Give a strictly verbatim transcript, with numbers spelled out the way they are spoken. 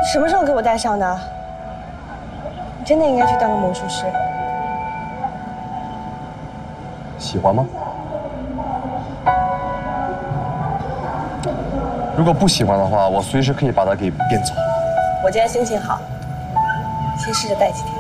什么时候给我戴上的？你真的应该去当个魔术师。 喜欢吗？如果不喜欢的话，我随时可以把它给变走。 我今天心情好，先试着戴几天。